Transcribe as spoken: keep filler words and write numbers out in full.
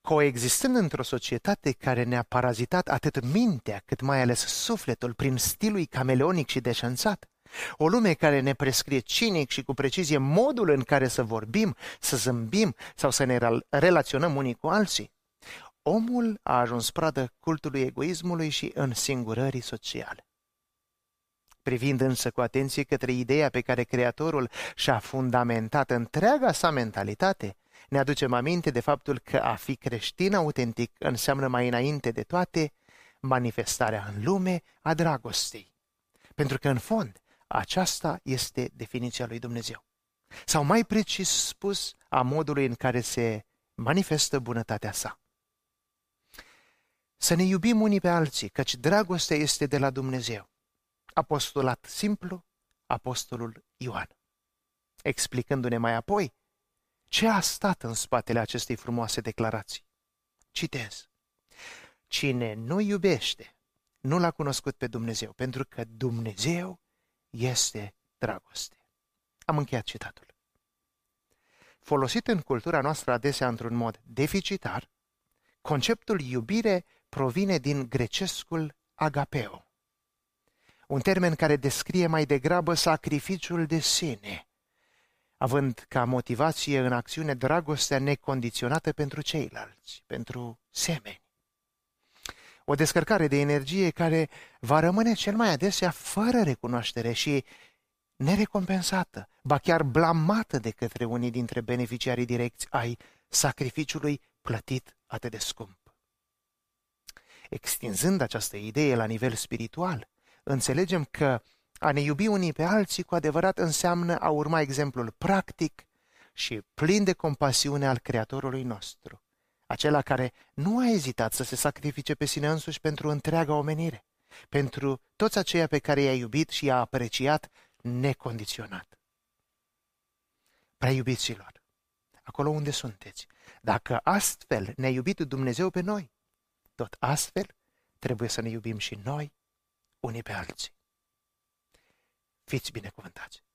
coexistând într-o societate care ne-a parazitat atât mintea cât mai ales sufletul prin stilul cameleonic și deșanțat, o lume care ne prescrie cinic și cu precizie modul în care să vorbim, să zâmbim sau să ne relaționăm unii cu alții, omul a ajuns pradă cultului egoismului și însingurării sociale. Privind însă cu atenție către ideea pe care Creatorul și-a fundamentat întreaga sa mentalitate, ne aducem aminte de faptul că a fi creștin autentic înseamnă mai înainte de toate manifestarea în lume a dragostei. Pentru că, în fond, aceasta este definiția lui Dumnezeu. Sau mai precis spus, a modului în care se manifestă bunătatea sa. Să ne iubim unii pe alții, căci dragostea este de la Dumnezeu. Apostolat simplu, apostolul Ioan. Explicându-ne mai apoi ce a stat în spatele acestei frumoase declarații. Citez. Cine nu iubește, nu l-a cunoscut pe Dumnezeu, pentru că Dumnezeu este dragoste. Am încheiat citatul. Folosit în cultura noastră adesea într-un mod deficitar, conceptul iubire provine din grecescul agapeo, un termen care descrie mai degrabă sacrificiul de sine, având ca motivație în acțiune dragostea necondiționată pentru ceilalți, pentru semeni. O descărcare de energie care va rămâne cel mai adesea fără recunoaștere și nerecompensată, ba chiar blamată de către unii dintre beneficiarii direcți ai sacrificiului plătit atât de scump. Extinzând această idee la nivel spiritual, înțelegem că a ne iubi unii pe alții cu adevărat înseamnă a urma exemplul practic și plin de compasiune al Creatorului nostru, acela care nu a ezitat să se sacrifice pe sine însuși pentru întreaga omenire, pentru toți aceia pe care i-a iubit și i-a apreciat necondiționat. Prea iubiților, acolo unde sunteți, dacă astfel ne-a iubit Dumnezeu pe noi, tot astfel trebuie să ne iubim și noi unii pe alții. Fiți binecuvântați!